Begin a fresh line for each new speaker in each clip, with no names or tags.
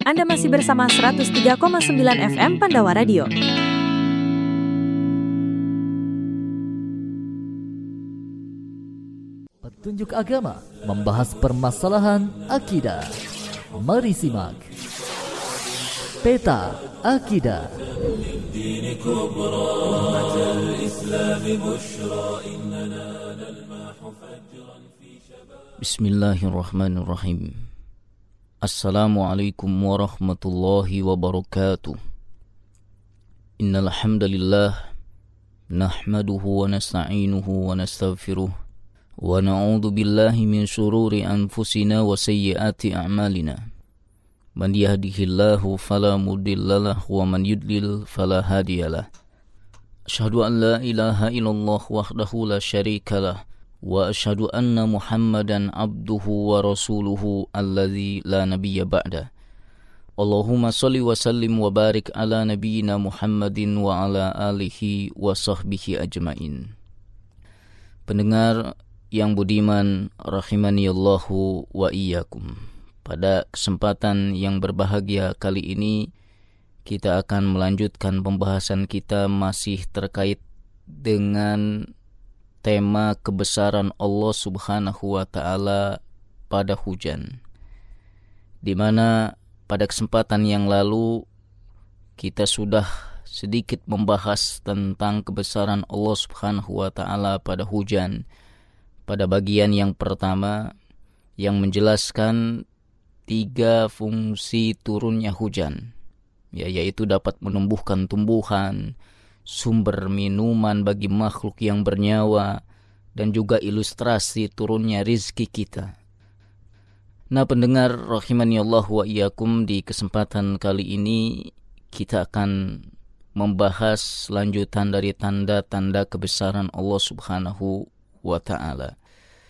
Anda masih bersama 103,9 FM Pandawa Radio.
Petunjuk agama membahas permasalahan akidah. Mari simak Peta Akidah.
Bismillahirrahmanirrahim. Assalamualaikum warahmatullahi wabarakatuh. Innal hamdalillah nahmaduhu wa nasta'inuhu wa nastaghfiruh wa na'udzu billahi min shururi anfusina wa sayyiati a'malina. Man yahdihillahu fala mudhillalah wa man yudlil fala hadiyalah. Asyhadu an la ilaha illallah wahdahu la syarikalah wa asyhadu anna Muhammadan abduhu wa rasuluhu alladzi la nabiyya ba'da. Allahumma shalli wa sallim wa barik ala nabiyyina Muhammadin wa ala alihi wa sahbihi ajmain. Pendengar yang budiman rahimaniyallahu wa iyyakum. Pada kesempatan yang berbahagia kali ini kita akan melanjutkan pembahasan kita masih terkait dengan tema kebesaran Allah Subhanahu wa taala pada hujan. Di mana pada kesempatan yang lalu kita sudah sedikit membahas tentang kebesaran Allah Subhanahu wa taala pada hujan. Pada bagian yang pertama yang menjelaskan 3 fungsi turunnya hujan, yaitu dapat menumbuhkan tumbuhan, sumber minuman bagi makhluk yang bernyawa, dan juga ilustrasi turunnya rizki kita. Nah, pendengar rahimani Allah wa iyyakum, di kesempatan kali ini kita akan membahas lanjutan dari tanda-tanda kebesaran Allah Subhanahu wa ta'ala.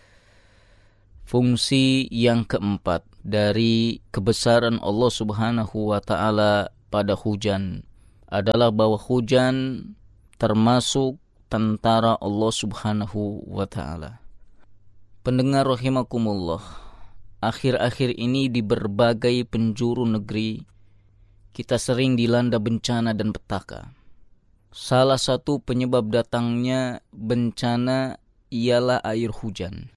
Fungsi yang keempat dari kebesaran Allah Subhanahu wa ta'ala pada hujan adalah bahwa hujan termasuk tentara Allah Subhanahu wa ta'ala. Pendengar rahimakumullah, akhir-akhir ini di berbagai penjuru negeri kita sering dilanda bencana dan petaka. Salah satu penyebab datangnya bencana ialah air hujan.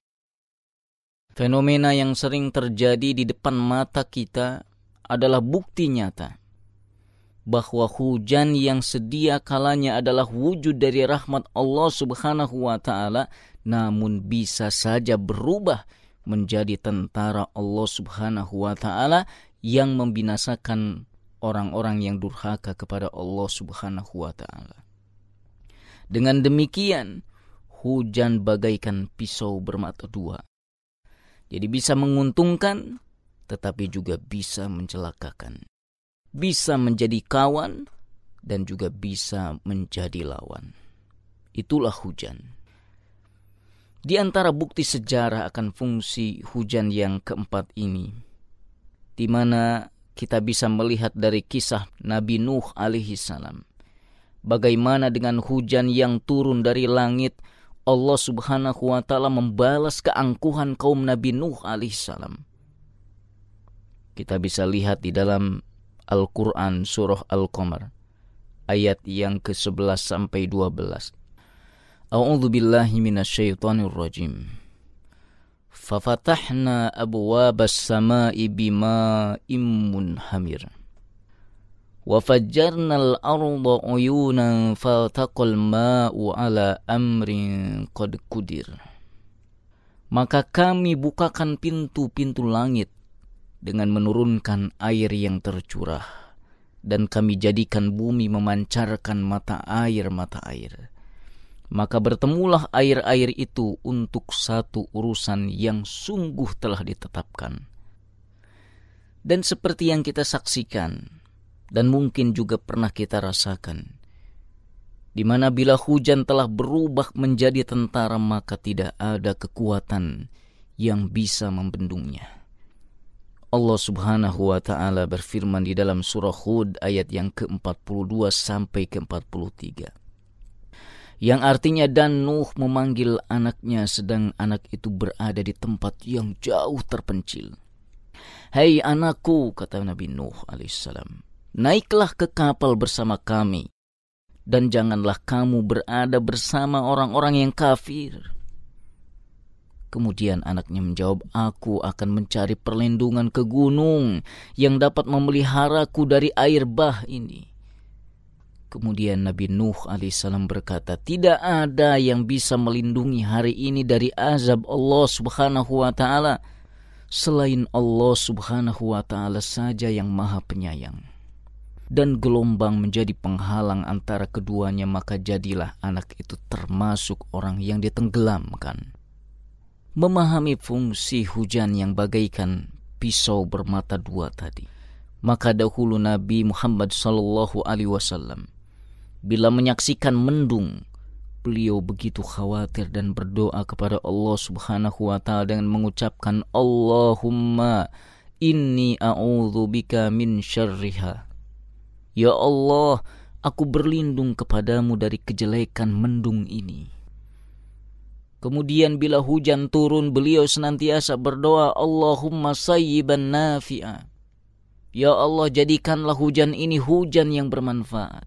Fenomena yang sering terjadi di depan mata kita adalah bukti nyata bahwa hujan yang sedia kalanya adalah wujud dari rahmat Allah Subhanahu wa ta'ala, namun bisa saja berubah menjadi tentara Allah Subhanahu wa ta'ala yang membinasakan orang-orang yang durhaka kepada Allah Subhanahu wa ta'ala. Dengan demikian, hujan bagaikan pisau bermata dua. Jadi bisa menguntungkan, tetapi juga bisa mencelakakan. Bisa menjadi kawan dan juga bisa menjadi lawan. Itulah hujan. Di antara bukti sejarah akan fungsi hujan yang keempat ini, di mana kita bisa melihat dari kisah Nabi Nuh alaihi salam, bagaimana dengan hujan yang turun dari langit, Allah Subhanahu wa ta'ala membalas keangkuhan kaum Nabi Nuh alaihi salam. Kita bisa lihat di dalam Al-Quran surah Al-Qamar ayat yang ke-11 sampai 12. A'udzu billahi minasyaitonir rajim. Fafatahna abwabas sama'i bima'im munhamir. Wa fajjarnal arda uyunan faltaqal ma'u ala amrin qad qudir. Maka kami bukakan pintu-pintu langit dengan menurunkan air yang tercurah, dan kami jadikan bumi memancarkan mata air. Maka bertemulah air-air itu untuk satu urusan yang sungguh telah ditetapkan. Dan seperti yang kita saksikan, dan mungkin juga pernah kita rasakan, di mana bila hujan telah berubah menjadi tentara, maka tidak ada kekuatan yang bisa membendungnya. Allah Subhanahu wa ta'ala berfirman di dalam surah Hud ayat yang ke-42 sampai ke-43. Yang artinya, dan Nuh memanggil anaknya sedang anak itu berada di tempat yang jauh terpencil. "Hai anakku," kata Nabi Nuh alaihissalam, "naiklah ke kapal bersama kami, dan janganlah kamu berada bersama orang-orang yang kafir." Kemudian anaknya menjawab, "Aku akan mencari perlindungan ke gunung yang dapat memeliharaku dari air bah ini." Kemudian Nabi Nuh alaihissalam berkata, "Tidak ada yang bisa melindungi hari ini dari azab Allah subhanahu wa ta'ala selain Allah subhanahu wa ta'ala saja yang maha penyayang." Dan gelombang menjadi penghalang antara keduanya, maka jadilah anak itu termasuk orang yang ditenggelamkan. Memahami fungsi hujan yang bagaikan pisau bermata dua tadi, maka dahulu Nabi Muhammad SAW bila menyaksikan mendung, beliau begitu khawatir dan berdoa kepada Allah subhanahu wa ta'ala dengan mengucapkan, "Allahumma inni a'udzubika min syarriha." Ya Allah, aku berlindung kepadamu dari kejelekan mendung ini. Kemudian bila hujan turun, beliau senantiasa berdoa, "Allahumma sayyiban nafi'a." Ya Allah, jadikanlah hujan ini hujan yang bermanfaat.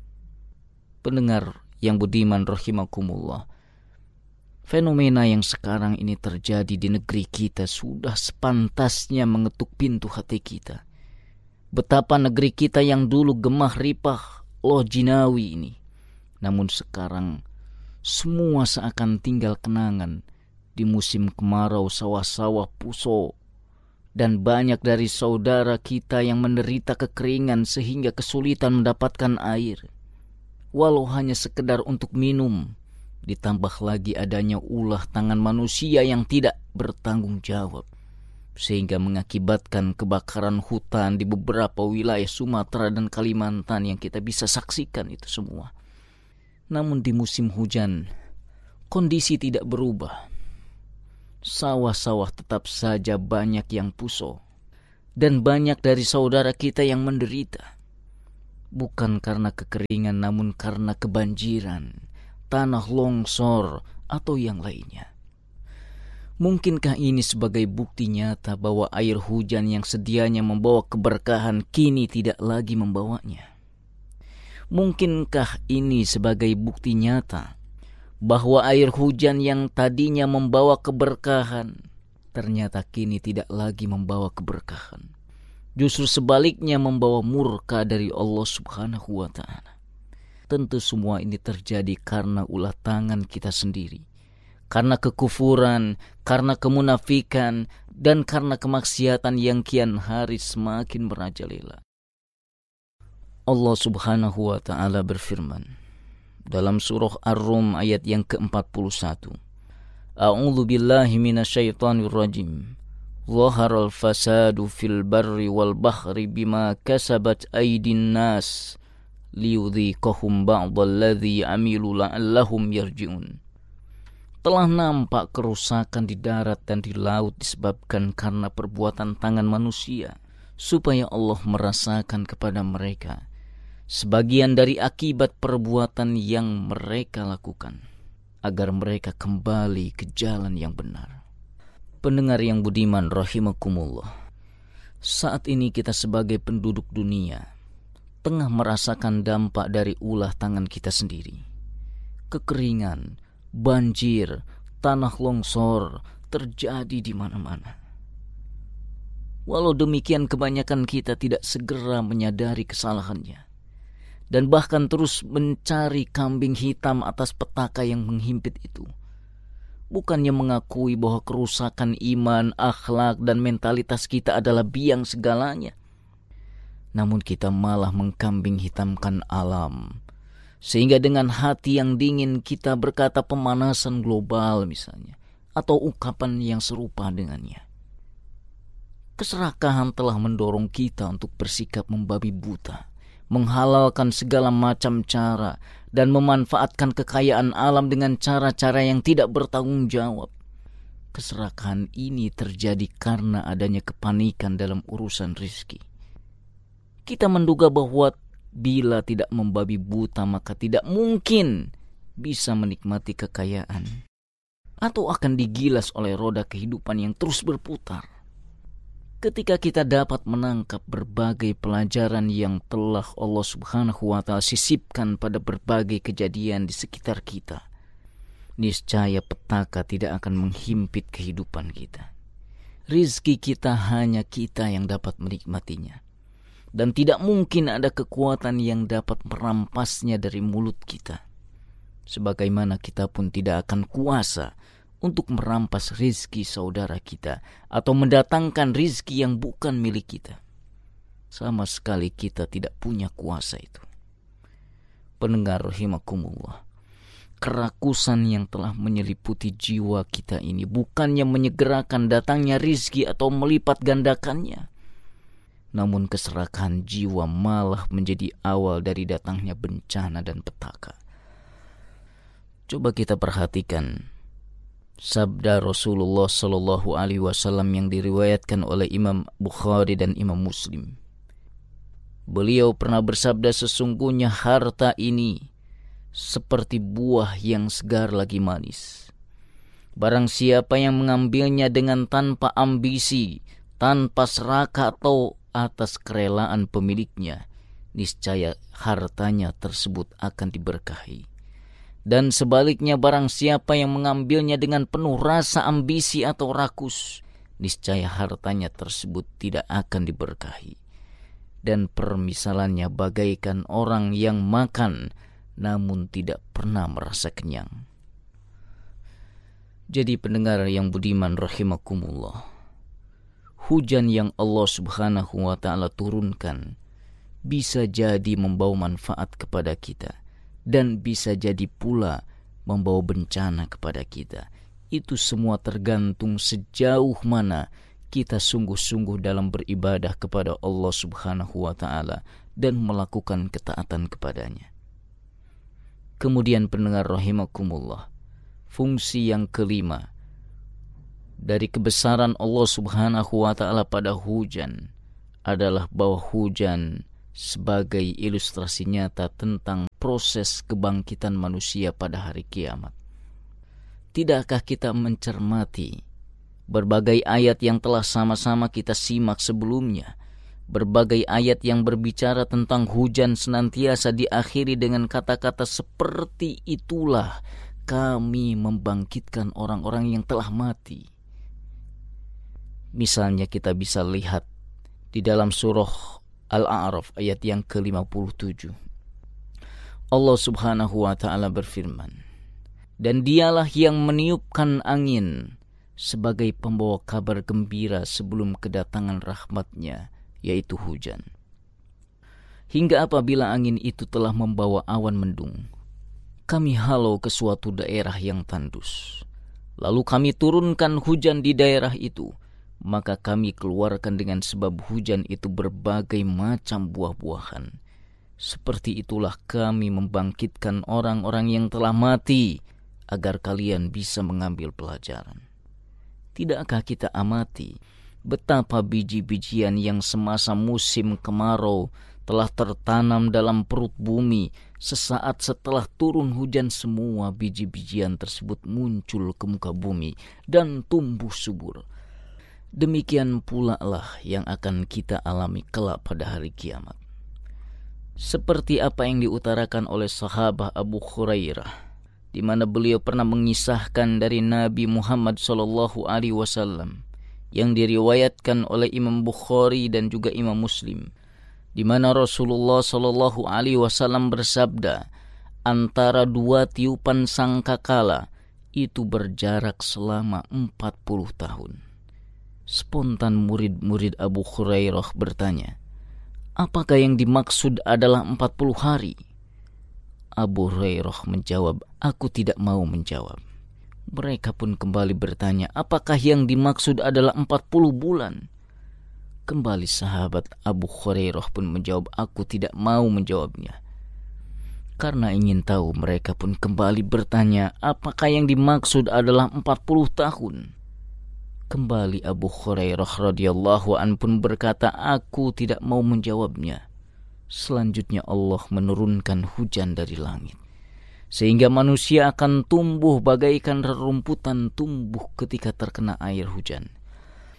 Pendengar yang budiman rahimakumullah, fenomena yang sekarang ini terjadi di negeri kita sudah sepantasnya mengetuk pintu hati kita. Betapa negeri kita yang dulu gemah ripah loh jinawi ini, namun sekarang semua seakan tinggal kenangan. Di musim kemarau sawah-sawah puso, dan banyak dari saudara kita yang menderita kekeringan sehingga kesulitan mendapatkan air, walau hanya sekedar untuk minum. Ditambah lagi adanya ulah tangan manusia yang tidak bertanggung jawab, sehingga mengakibatkan kebakaran hutan di beberapa wilayah Sumatera dan Kalimantan yang kita bisa saksikan itu semua. Namun di musim hujan, kondisi tidak berubah. Sawah-sawah tetap saja banyak yang puso, dan banyak dari saudara kita yang menderita. Bukan karena kekeringan, namun karena kebanjiran, tanah longsor, atau yang lainnya. Mungkinkah ini sebagai bukti nyata bahwa air hujan yang sedianya membawa keberkahan kini tidak lagi membawanya? Mungkinkah ini sebagai bukti nyata bahwa air hujan yang tadinya membawa keberkahan ternyata kini tidak lagi membawa keberkahan, justru sebaliknya membawa murka dari Allah subhanahu wa ta'ala? Tentu semua ini terjadi karena ulah tangan kita sendiri, karena kekufuran, karena kemunafikan, dan karena kemaksiatan yang kian hari semakin merajalela. Allah subhanahu wa ta'ala berfirman dalam surah Ar-Rum ayat yang ke-41, "A'udzu billahi minasyaitonir rajim. Zaharal fasadu fil barri wal bahri bima kasabat aydin nas liyudhiqahum ba'dalladzi 'amilu la'allahum yarji'un." Telah nampak kerusakan di darat dan di laut disebabkan karena perbuatan tangan manusia, supaya Allah merasakan kepada mereka sebagian dari akibat perbuatan yang mereka lakukan, agar mereka kembali ke jalan yang benar. Pendengar yang budiman rahimakumullah, saat ini kita sebagai penduduk dunia tengah merasakan dampak dari ulah tangan kita sendiri. Kekeringan, banjir, tanah longsor terjadi di mana-mana. Walau demikian, kebanyakan kita tidak segera menyadari kesalahannya, dan bahkan terus mencari kambing hitam atas petaka yang menghimpit itu. Bukannya mengakui bahwa kerusakan iman, akhlak, dan mentalitas kita adalah biang segalanya, namun kita malah mengkambing hitamkan alam, sehingga dengan hati yang dingin kita berkata pemanasan global misalnya, atau ungkapan yang serupa dengannya. Keserakahan telah mendorong kita untuk bersikap membabi buta, menghalalkan segala macam cara, dan memanfaatkan kekayaan alam dengan cara-cara yang tidak bertanggung jawab. Keserakahan ini terjadi karena adanya kepanikan dalam urusan rizki. Kita menduga bahwa bila tidak membabi buta maka tidak mungkin bisa menikmati kekayaan, atau akan digilas oleh roda kehidupan yang terus berputar. ketika kita dapat menangkap berbagai pelajaran yang telah Allah Subhanahu wa Ta'ala sisipkan pada berbagai kejadian di sekitar kita, niscaya petaka tidak akan menghimpit kehidupan kita. Rizki kita hanya kita yang dapat menikmatinya, dan tidak mungkin ada kekuatan yang dapat merampasnya dari mulut kita. Sebagaimana kita pun tidak akan kuasa untuk merampas rizki saudara kita atau mendatangkan rizki yang bukan milik kita. Sama sekali kita tidak punya kuasa itu. Pendengar rahimakumullah, kerakusan yang telah menyeliputi jiwa kita ini bukannya menyegerakan datangnya rizki atau melipat gandakannya, namun keserakahan jiwa malah menjadi awal dari datangnya bencana dan petaka. Coba kita perhatikan sabda Rasulullah Sallallahu Alaihi Wasallam yang diriwayatkan oleh Imam Bukhari dan Imam Muslim. Beliau pernah bersabda, sesungguhnya harta ini seperti buah yang segar lagi manis. Barang siapa yang mengambilnya dengan tanpa ambisi, tanpa serakah atau atas kerelaan pemiliknya, niscaya hartanya tersebut akan diberkahi. Dan sebaliknya barang siapa yang mengambilnya dengan penuh rasa ambisi atau rakus, niscaya hartanya tersebut tidak akan diberkahi. Dan permisalannya bagaikan orang yang makan namun tidak pernah merasa kenyang. Jadi pendengar yang budiman rahimakumullah, hujan yang Allah Subhanahu wa Ta'ala turunkan bisa jadi membawa manfaat kepada kita, dan bisa jadi pula membawa bencana kepada kita. Itu semua tergantung sejauh mana kita sungguh-sungguh dalam beribadah kepada Allah Subhanahu wa Ta'ala dan melakukan ketaatan kepadanya. Kemudian pendengar rahimakumullah, fungsi yang kelima dari kebesaran Allah Subhanahu wa Ta'ala pada hujan adalah bahwa hujan sebagai ilustrasi nyata tentang proses kebangkitan manusia pada hari kiamat. Tidakkah kita mencermati berbagai ayat yang telah sama-sama kita simak sebelumnya? Berbagai ayat yang berbicara tentang hujan senantiasa diakhiri dengan kata-kata seperti itulah kami membangkitkan orang-orang yang telah mati. Misalnya kita bisa lihat di dalam surah Al-A'raf ayat yang ke-57. Allah Subhanahu wa Ta'ala berfirman, dan dialah yang meniupkan angin sebagai pembawa kabar gembira sebelum kedatangan rahmat-Nya, yaitu hujan. Hingga apabila angin itu telah membawa awan mendung, kami halau ke suatu daerah yang tandus. Lalu kami turunkan hujan di daerah itu, maka kami keluarkan dengan sebab hujan itu berbagai macam buah-buahan. Seperti itulah kami membangkitkan orang-orang yang telah mati, agar kalian bisa mengambil pelajaran. Tidakkah kita amati betapa biji-bijian yang semasa musim kemarau telah tertanam dalam perut bumi, sesaat setelah turun hujan semua biji-bijian tersebut muncul ke muka bumi dan tumbuh subur. Demikian pula lah yang akan kita alami kelak pada hari kiamat. Seperti apa yang diutarakan oleh sahabat Abu Hurairah, di mana beliau pernah mengisahkan dari Nabi Muhammad SAW yang diriwayatkan oleh Imam Bukhari dan juga Imam Muslim, di mana Rasulullah SAW bersabda, antara dua tiupan sangkakala itu berjarak selama 40 tahun. Spontan murid-murid Abu Hurairah bertanya, apakah yang dimaksud adalah 40 hari? Abu Hurairah menjawab, aku tidak mau menjawab. Mereka pun kembali bertanya, apakah yang dimaksud adalah 40 bulan? Kembali sahabat Abu Hurairah pun menjawab, aku tidak mau menjawabnya. Karena ingin tahu, mereka pun kembali bertanya, apakah yang dimaksud adalah 40 tahun? Kembali Abu Hurairah radhiyallahu an pun berkata, aku tidak mau menjawabnya. Selanjutnya Allah menurunkan hujan dari langit, sehingga manusia akan tumbuh bagaikan rerumputan tumbuh ketika terkena air hujan.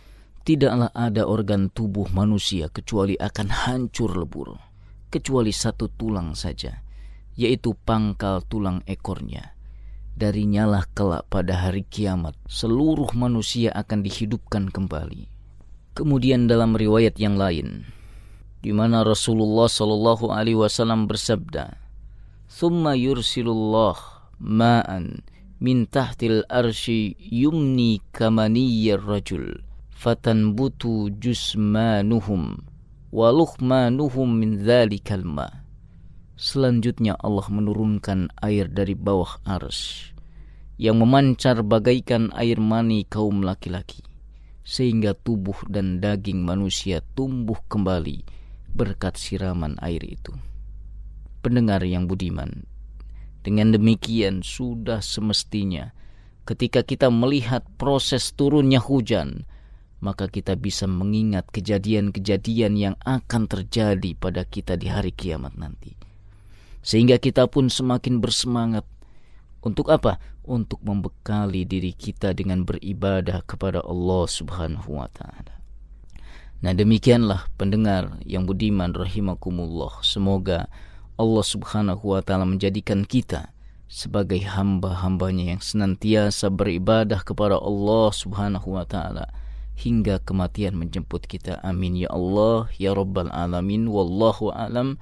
Tidaklah ada organ tubuh manusia kecuali akan hancur lebur, kecuali satu tulang saja, yaitu pangkal tulang ekornya. Darinya lah kelak pada hari kiamat seluruh manusia akan dihidupkan kembali. Kemudian dalam riwayat yang lain, di mana Rasulullah sallallahu alaihi wasallam bersabda, "Tsumma yursilullah ma'an min tahtil arsy yumni kamaniyyir rajul fatanbutu jusmanuhum wa luhmanuhum min dzalikal ma." Selanjutnya Allah menurunkan air dari bawah arsy yang memancar bagaikan air mani kaum laki-laki, sehingga tubuh dan daging manusia tumbuh kembali berkat siraman air itu. Pendengar yang budiman, dengan demikian sudah semestinya ketika kita melihat proses turunnya hujan, maka kita bisa mengingat kejadian-kejadian yang akan terjadi pada kita di hari kiamat nanti. Sehingga kita pun semakin bersemangat. Untuk apa? Untuk membekali diri kita dengan beribadah kepada Allah Subhanahu wa ta'ala. Nah, demikianlah pendengar yang budiman rahimakumullah. Semoga Allah Subhanahu wa ta'ala menjadikan kita sebagai hamba-hambanya yang senantiasa beribadah kepada Allah Subhanahu wa ta'ala hingga kematian menjemput kita. Amin ya Allah ya Rabbal Alamin. Wallahu a'lam.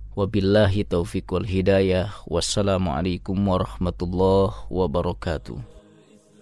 Wabillahi taufiq wal hidayah. Wassalamualaikum warahmatullahi wabarakatuh.